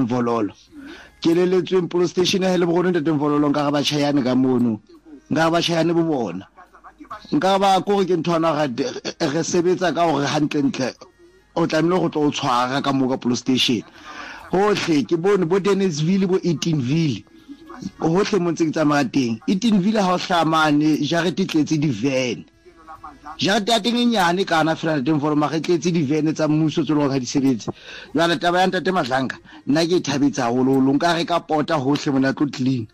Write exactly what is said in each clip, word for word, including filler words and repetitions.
Mvololo ke leletsweng police station hele bo rona Ntate Mvololo nka ga ba tshayane ka mono nka ba tshayane bo bona nka ba go ke nthwana ga re sebetsa ka hore hantle ntle o tlamile go tlo tshwara ka mo ka police station hohle ke bone bo Dennisville bo eighteenville hohle mo ntse ke tsamaya teng eighteenville ha o hlamane jarete tletse di van jarete ya teng e nyane kana fela Ntate Mvololo ma tletse di van tsa mmuso tse lo ga di sebetse jwale taba ya Ntate Mahlanka nna ke thabetsa holo lo nka re ka pota hohle mona tlo clean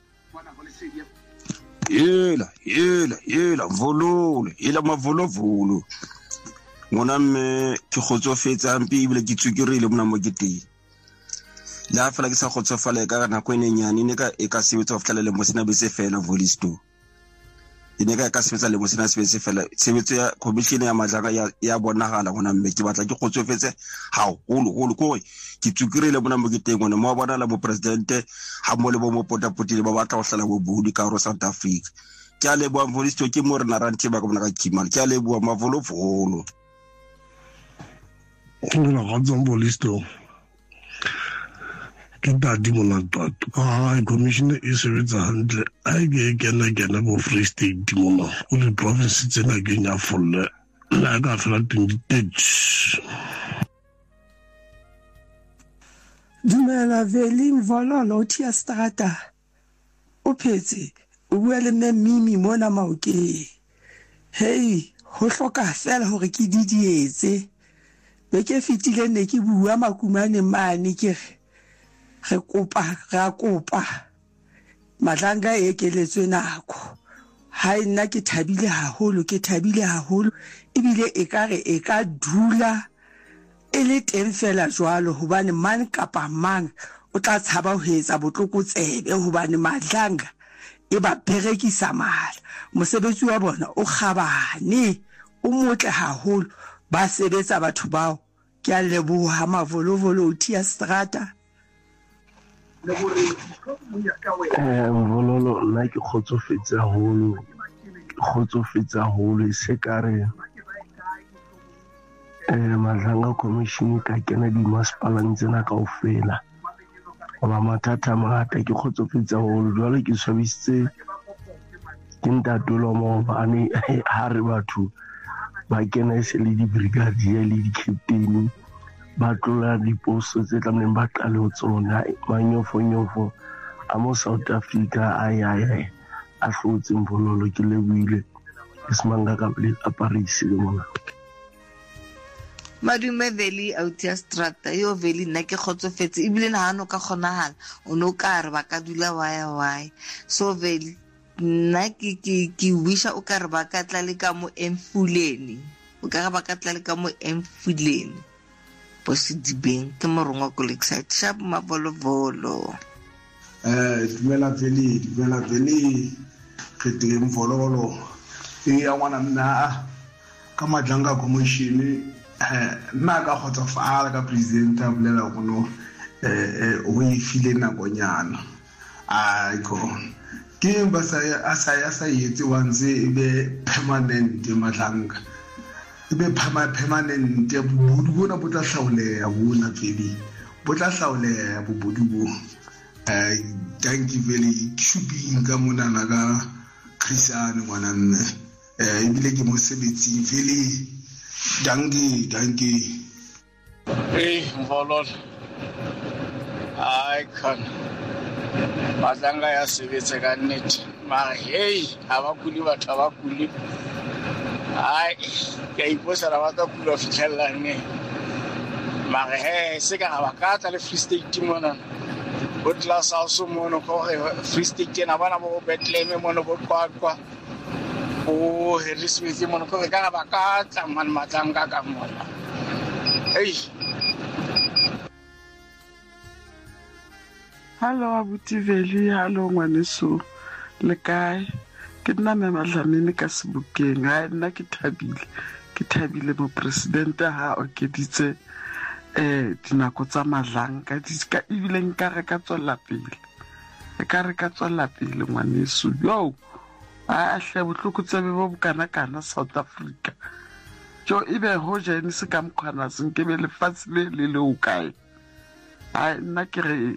yela yela yela Mvololo yela mavolovolo ngona mme ke khotsofetsa mpe ibile ke tsukirile mona mo ke teng la fela ke sa khotsofala ka na ko ene nyane ne ka e ka sebetsa go ftlala le mo sena bese fela Volisto ene ka ka sebetsa le mo sena sebetse fela sebetso ya commission ya Madlaka ya ya bonagala ngona mme ke batla ke khotsofetse ha holo holo ko ke tsukirile mona mo ke teng ngona mo bona la mo president ha mo le bo mo potapotile ba batla go hlala go budi ka ro South Africa ke a le bo Volisto ke mo re na rantse ba ka bona ka kimana ke a le bo mavolovolo Ngwana ga tsong Volisto ke tadi mona tota ah commission e sebetsa hantle a ke kena kena mo Free State mona o le province tsena ke nya folle la ka fela twenty-thirty Dumela Veli Mvololo tia strata o phetse o bua le mme Mimi mona maokeng hey ho hloka fela hore ke didietse be ke fitile ne ke bua makumane mane ke re kopa ra kopa Madlanga e keletswe nako ha nna ke thabile haholo ke thabile haholo ebile e ka re e ka dula e le teng fela jwalo hobane man kapa mang o tla tshaba ho etsa botlokotsebe hobane Madlanga e ba berekisa mala mosebetsi wa bona o kgabane o motle haholo ba sebetsa batho bao ke a leboha mavolovolo tia strata eh Mvololo nna ke khotsofetse haholo khotsofetse haholo e se kare eh Madlanga commission ka kena di maspalang tsena kaofela ba mathata mangata ke khotsofetse haholo jwale ke swabisitse ke ntatolo mo bane ha re batho ba kena se le di brigadier le di captain ba tlola diposo tse tlameng ba qale ho tsona manyofo nyofo a mo South Africa ai ai ai a hlotse Mvololo ke lebuile Isimanga ka ble a Paris le mona Madume Veli autia strata yo Veli nna ke khotsofetse ebile na hano ka kgonahala o no ka re ba ka dula waya waya so Veli nna ke ke ke wisha o ka re ba ka tla le ka mo Emfuleni o ka re ba ka tla le ka mo Emfuleni posidibeng ke morongo ko excited sharp mavolovolo eh dumela Veli dumela Veli ke teng Mvololo e ya ngwana nna ka Madlanga commission eh nna ka khotsofala ka president a bolela gono eh o e file nakonyana ai go ke ba sa a sa ya sa yetse wanze be permanent Madlanga ibe phama permanent ya bobudu bona botla hlaole ya bona Veli botla hlaole ya bobudu bo eh thank you Veli shubing ka mona na ka Christian ngwana mme eh ibile ke mo sebetsi Veli dangi dangi hey Mvololo ai kan Madlanga ya sebetsa ka nnete mara hey abakuli batho abakuli ai ke iposa la batla kula fitlhella ne mara he se ka ba ka tla le Free State mona o tla sa so mona ko Free State na bana bo Bethlehem mona bo kwa kwa o Harrismith mona ko ka ba ka tla man Madlanga ka mona hey Hello abuti Veli hello ngwaneso le kae ke nna me Madlamini ka Sebokeng ha nna ke thabile ke thabile mo president ha o ke ditse eh dinako tsa Madlanga di ka ibile nka re ka tswela pele e ka re ka tswela pele ngwaneso yo a hle botloko tsebe bo kana kana South Africa jo ibe ho jene se ka mkhwana se nke be le fatsile le le o kae a nna ke re